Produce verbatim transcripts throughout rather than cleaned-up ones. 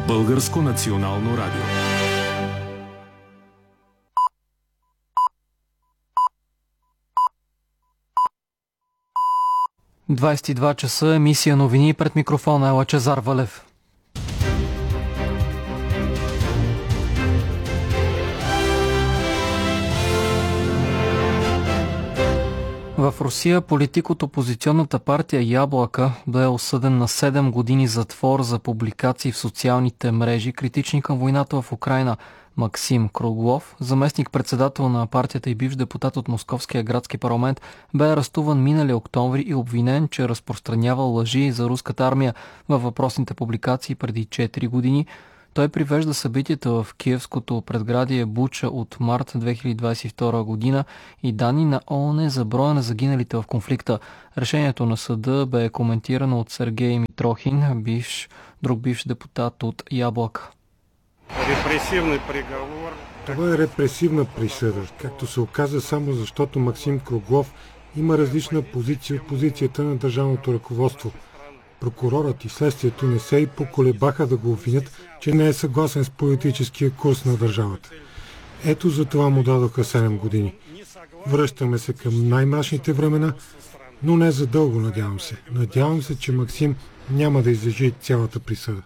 Българско национално радио. двадесет и два часа, емисия новини, пред микрофона е Лъчезар Валев. В Русия политик от опозиционната партия Яблака бе осъден на седем години затвор за публикации в социалните мрежи, критични към войната в Украйна. Максим Круглов, заместник-председател на партията и бивш депутат от Московския градски парламент, бе арестуван миналия октомври и обвинен, че разпространява лъжи за руската армия във въпросните публикации преди четири години. Той привежда събитията в киевското предградие Буча от март две хиляди двадесет и втора година и данни на ООН за броя на загиналите в конфликта. Решението на съда бе коментирано от Сергей Митрохин, бивш, друг бивш депутат от Яблака. Репресивен приговор. Това е репресивна присъда, както се оказа само защото Максим Круглов има различна позиция от позицията на държавното ръководство. Прокурорът и следствието не се и поколебаха да го обвинят, че не е съгласен с политическия курс на държавата. Ето за това му дадоха седем години. Връщаме се към най-мрачните времена, но не за дълго, надявам се. Надявам се, че Максим няма да излежи цялата присъда.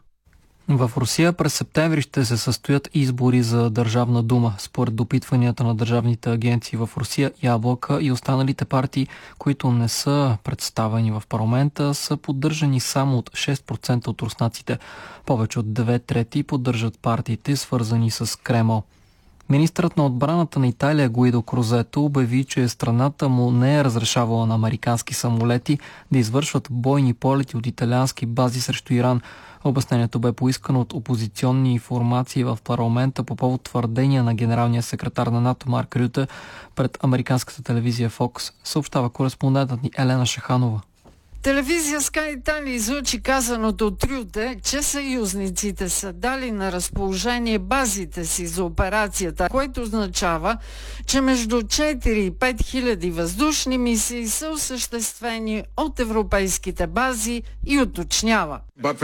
В Русия през септември ще се състоят избори за Държавна дума. Според допитванията на държавните агенции в Русия, Яблока и останалите партии, които не са представени в парламента, са поддържани само от шест процента от руснаците. Повече от две трети поддържат партиите, свързани с Кремъл. Министърът на отбраната на Италия Гуидо Крозето обяви, че страната му не е разрешавала на американски самолети да извършват бойни полети от италиански бази срещу Иран. Обяснението бе поискано от опозиционни формации в парламента по повод твърдения на генералния секретар на НАТО Марк Рюте пред американската телевизия Fox, съобщава кореспондентът ни Елена Шаханова. Телевизия Sky Italia излъчи казаното от Рюте, че съюзниците са дали на разположение базите си за операцията, което означава, че между четири и пет хиляди въздушни мисии са осъществени от европейските бази и уточнява.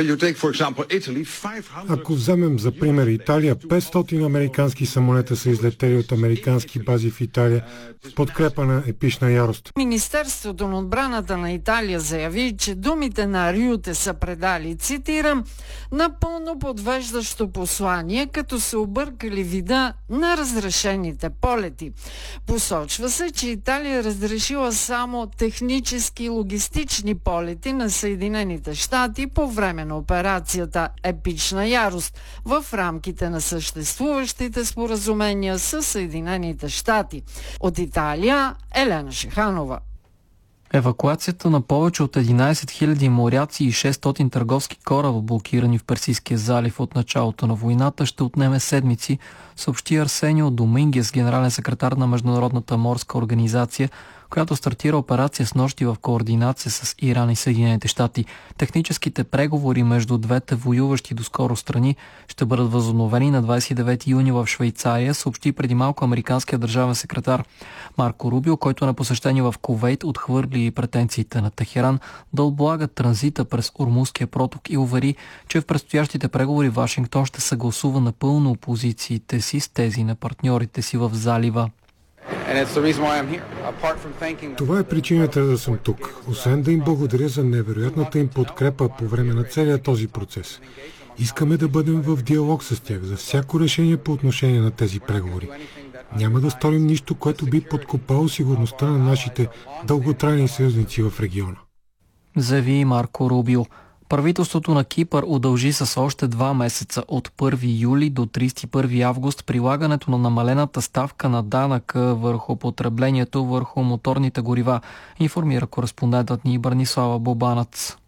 Ако вземем за пример Италия, петстотин американски самолета са излетели от американски бази в Италия в подкрепа на епична ярост. Министерството на отбраната на Италия заяви, че думите на Рюте са предали, цитирам, напълно подвеждащо послание, като се объркали вида на разрешените полети. Посочва се, че Италия разрешила само технически и логистични полети на Съединените щати по време на операцията Епична ярост в рамките на съществуващите споразумения с Съединените щати. От Италия Елена Шиханова. Евакуацията на повече от единадесет хиляди моряци и шестстотин търговски кораба, блокирани в Персийския залив от началото на войната, ще отнеме седмици, съобщи Арсенио Домингес, генерален секретар на Международната морска организация, която стартира операция с нощи в координация с Иран и Съединените щати. Техническите преговори между двете воюващи доскоро страни ще бъдат възобновени на двадесет и девети юни в Швейцария, съобщи преди малко американският държавен секретар. Марко Рубио, който на посещение в Кувейт отхвърли претенциите на Техеран да облагат транзита през Ормузския проток и увери, че в предстоящите преговори Вашингтон ще съгласува напълно позициите си с тези на партньорите си в залива. Това е причината да съм тук. Освен да им благодаря за невероятната им подкрепа по време на целия този процес. Искаме да бъдем в диалог с тях за всяко решение по отношение на тези преговори. Няма да сторим нищо, което би подкопало сигурността на нашите дълготрайни съюзници в региона. Заяви Марко Рубио. Правителството на Кипър удължи с още два месеца от първи юли до тридесет и първи август прилагането на намалената ставка на данъка върху потреблението върху моторните горива, информира кореспондентът ни Бранислава Бобанац.